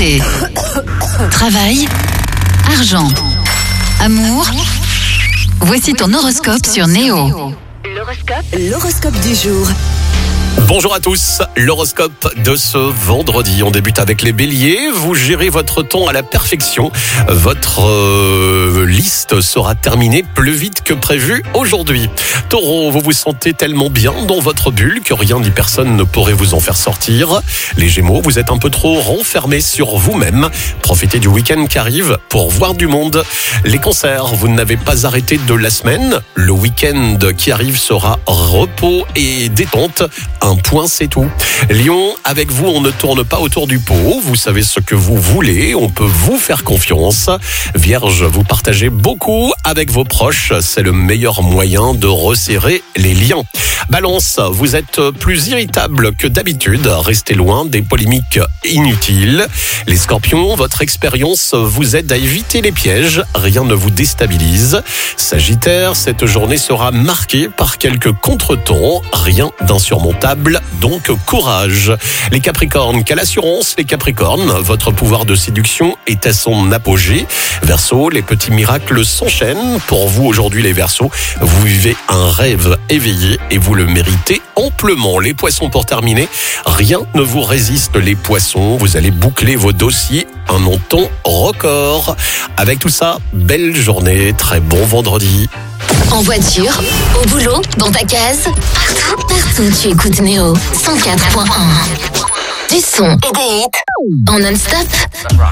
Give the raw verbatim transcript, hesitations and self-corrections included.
Santé, travail, argent, amour. Voici ton horoscope sur Néo. L'horoscope, l'horoscope du jour. Bonjour à tous, l'horoscope de ce vendredi. On débute avec les béliers. Vous gérez votre temps à la perfection. Votre euh, liste sera terminée plus vite que prévu aujourd'hui. Taureau, vous vous sentez tellement bien dans votre bulle que rien ni personne ne pourrait vous en faire sortir. Les gémeaux, vous êtes un peu trop renfermés sur vous-même. Profitez du week-end qui arrive pour voir du monde. Les cancers, vous n'avez pas arrêté de la semaine. Le week-end qui arrive sera repos et détente. Un point, c'est tout. Lion, avec vous, on ne tourne pas autour du pot. Vous savez ce que vous voulez. On peut vous faire confiance. Vierge, vous partagez beaucoup avec vos proches. C'est le meilleur moyen de resserrer les liens. Balance, vous êtes plus irritable que d'habitude. Restez loin des polémiques inutiles. Les scorpions, votre expérience vous aide à éviter les pièges. Rien ne vous déstabilise. Sagittaire, cette journée sera marquée par quelques contretemps. Rien d'insurmontable, donc courage. Les Capricornes, quelle assurance les Capricornes. Votre pouvoir de séduction est à son apogée. Verseau, les petits miracles s'enchaînent. Pour vous aujourd'hui les Verseaux, vous vivez un rêve éveillé et vous le méritez amplement. Les Poissons, pour terminer, rien ne vous résiste les Poissons. Vous allez boucler vos dossiers un montant record. Avec tout ça, belle journée, très bon vendredi. En voiture, au boulot, dans ta case, partout, partout, tu écoutes Néo cent quatre point un. Du son et des hits en non-stop.